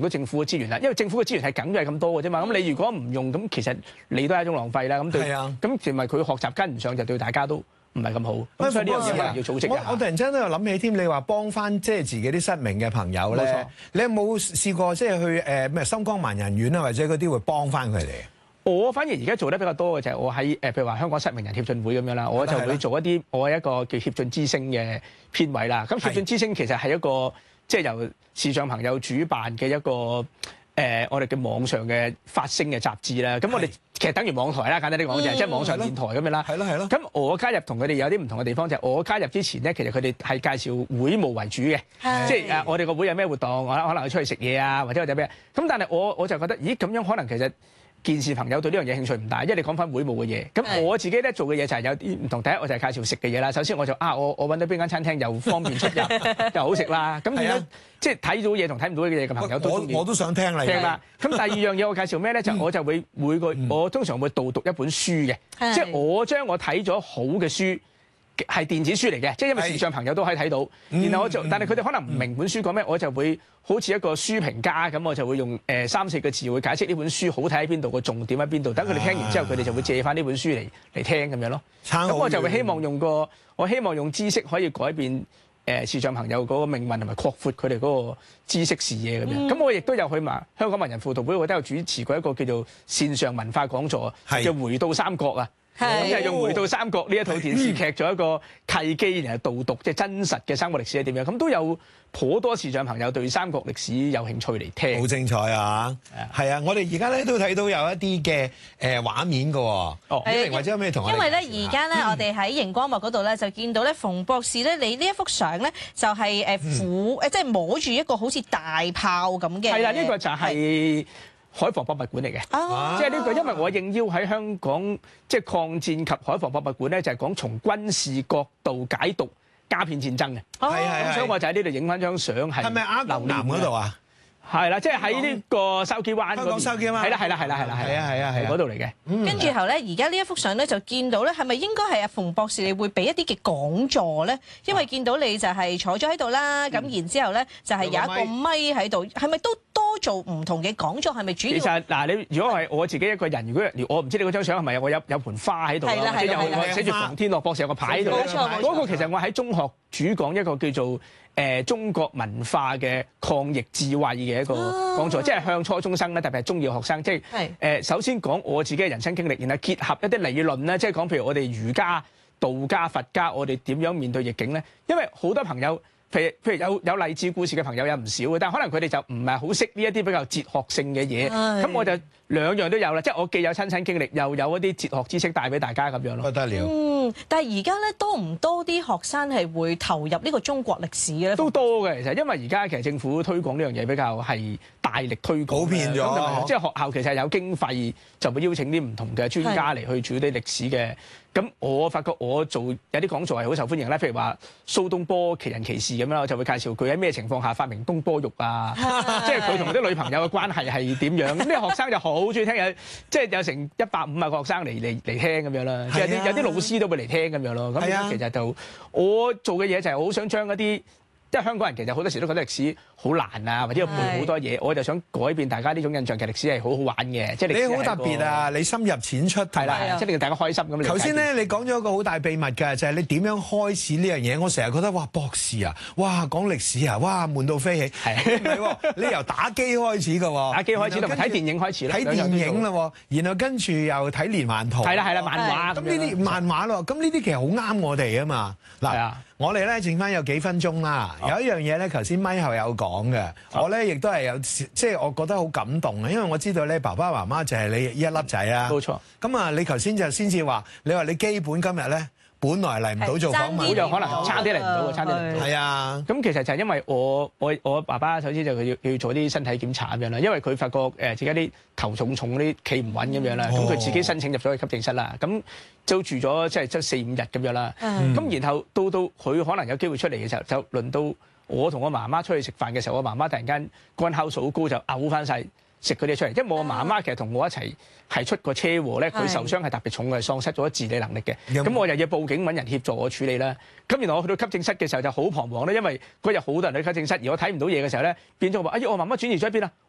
用到政府嘅資源啦，因為政府嘅資源係梗係咁多嘅啫嘛。咁你如果唔用，咁其實你都係一種浪費啦。咁對，咁同埋佢學習跟唔上，就對大家都唔係咁好。咁所以呢樣嘢可能要組織一下。 我突然間都有諗起添，你話幫翻即係自己啲失明嘅朋友咧，你有冇試過即係去咩心光盲人院啊，或者嗰啲會幫翻佢哋？ 我反而而家做得比較多嘅就係我喺譬如話香港失明人協進會咁樣啦，我就會做一啲我一個叫協進之聲嘅編委啦。咁協進之聲其實係一個即係由視障朋友主辦嘅一個我哋嘅網上嘅發聲嘅雜誌啦。咁我哋其實等於網台啦，簡單啲講就係即係網上電台咁樣啦。係咯係咯。咁我加入同佢哋有啲唔同嘅地方就係我加入之前咧，其實佢哋係介紹會務為主嘅，即係我哋個會有咩活動，可能去出去食嘢啊，或者咩。咁但係我就覺得，咦咁樣可能其實健視朋友對呢樣嘢興趣唔大，因為你講翻會務嘅嘢。咁我自己咧做嘅嘢就係有啲唔同。第一我就係介紹食嘅嘢啦。首先我就我揾到邊間餐廳又方便出入又好食啦。咁變咗即係睇到嘢同睇唔到嘅嘢嘅朋友都中意。我都想聽啦。聽啦。咁第二樣嘢我介紹咩咧？就我就會我通常會導讀一本書嘅，即係我將我睇咗好嘅書。係電子書嚟嘅，即係因為視障朋友都可以睇到。然後但係佢哋可能唔明本書講咩，我就會好似一個書評家咁，我就會用3-4個字會解釋呢本書好睇喺邊度，個重點喺邊度。等佢哋聽完之後，佢哋就會借翻呢本書嚟聽咁樣咯。咁我就會希望用知識可以改變視障朋友嗰個命運，同埋擴闊佢哋嗰個知識視野咁樣。咁我亦都有去香港文人輔導會，我都有主持過一個叫做線上文化講座，叫回到三國啊。咁就係用《回到三國》呢一套電視劇做一個契機，然後導讀即係真實嘅三國歷史係點樣。咁都有頗多視障朋友對三國歷史有興趣嚟聽。好精彩啊！係啊，我哋而家咧都睇到有一啲嘅畫面㗎喎。或者有咩同我哋？因為咧而家咧我哋喺熒光幕嗰度咧就見到咧馮博士咧，你呢一幅相咧就係即係摸住一個好似大炮咁嘅。係啦，呢個就係海防博物館嚟嘅，即係呢個，因為我應邀喺香港即係抗戰及海防博物館咧，就係講從軍事角度解讀鴉片戰爭嘅。咁所以我就喺呢度影翻張相，係咪鴉江南嗰度啊？係啦，即係喺呢個筲箕灣。香港筲箕灣。係啦，嗰度嚟嘅。 跟住後咧，而家呢一幅相咧就見到咧，係咪應該係阿馮博士你會俾一啲嘅講座咧？因為見到你就係坐咗喺度啦，咁然之後咧就係有一個咪喺度，係咪都多做唔同嘅講座？係咪主要？其實嗱，你如果係我自己一個人，如果我唔知你嗰張相係咪我有盆花喺度，或者有寫住馮天樂博士有個牌喺度。嗰個其實我喺中學主講一個叫做中國文化嘅抗疫智慧嘅一個講座，即係向初中生咧，特別係中二學生，即係首先講我自己嘅人生經歷，然後結合一啲理論咧，即係講譬如我哋儒家、道家、佛家，我哋點樣面對逆境咧？因為好多朋友，譬如有勵志故事嘅朋友有唔少嘅，但係可能佢哋就唔係好識呢一啲比較哲學性嘅嘢，咁我就兩樣都有啦，即係我既有親身經歷，又有一啲哲學知識帶俾大家咁樣咯。不得了。 但係而家咧多唔多啲學生係會投入呢個中國歷史嘅咧？ 都多嘅，其實因為而家其實政府推廣呢樣嘢比較係大力推廣，普遍咗。即係學校其實有經費，就會邀請啲唔同嘅專家嚟去處理啲歷史嘅。咁我發覺我做有啲講座係好受歡迎啦，譬如話蘇東坡奇人奇事咁樣，我就會介紹佢喺咩情況下發明東坡肉啊，即係佢同啲女朋友嘅關係係點樣。咁啲學生就好中意聽，即係有成150個學生嚟聽咁樣啦，即係有啲老師都會嚟聽咁樣咯。咁其實就我做嘅嘢就係好想將一啲，因為香港人其實好多時都覺得歷史好難啊，或者要背好多嘢，我就想改變大家呢種印象，其實歷史係好好玩嘅。即係你好特別啊！你深入淺出係啦，即係令大家開心咁。頭先咧，你講咗一個好大秘密㗎，就係你點樣開始呢樣嘢。我成日覺得哇，博士啊，哇講歷史啊，哇悶到飛起。係唔係喎？你由打機開始㗎喎，打機開始同埋睇電影開始啦，睇電影啦喎，然後跟住又睇連環圖。係啦，漫畫。咁呢啲漫畫咯，咁呢啲其實好啱我哋啊嘛。嗱，我哋咧剩翻有幾分鐘啦。有一樣嘢咧，頭先咪後有講嘅，我咧亦都係有即係我覺得好感動啊，因為我知道咧爸爸媽媽就係你一粒仔啊。冇錯。咁啊，你頭先就先至話，你話你基本今日咧，本來嚟唔到做訪問，好有可能差啲嚟唔到，差啲嚟唔到。係啊。咁其實就係因為我爸爸首先就佢要做啲身體檢查咁樣啦，因為佢發覺自己啲頭重嗰啲企唔穩咁樣啦，咁佢自己申請入咗去急症室啦，咁就住咗即係4-5日咁樣啦。咁然後到佢可能有機會出嚟嘅時候，就輪到我同我媽媽出去食飯嘅時候，我媽媽突然間肝酵素好高，就嘔翻晒食嗰啲出嚟。因為我媽媽其實同我一齊係出過車禍咧，佢受傷係特別重嘅，喪失咗自理能力嘅。咁我又要報警揾人協助我處理啦。咁原來我去到急症室嘅時候就好彷徨咧，因為嗰日好多人去急症室，而我睇唔到嘢嘅時候咧，變咗話：哎呀，我媽媽轉移咗喺邊啊？